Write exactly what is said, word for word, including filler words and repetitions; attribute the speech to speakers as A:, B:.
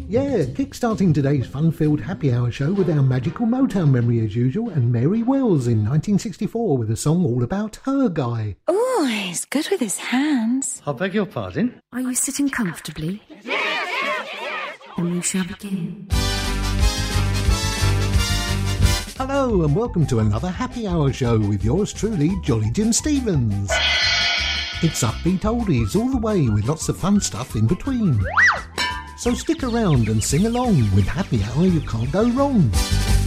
A: Yeah, kickstarting today's fun-filled happy hour show with our magical Motown memory as usual, and Mary Wells in nineteen sixty-four with a song all about her guy.
B: Oh, he's good with his hands.
C: I beg your pardon?
D: Are you sitting comfortably? Then we shall begin.
A: Hello and welcome to another happy hour show with yours truly, Jolly Jim Stevens. It's upbeat oldies all the way with lots of fun stuff in between. So stick around and sing along with Happy Hour, you can't go wrong.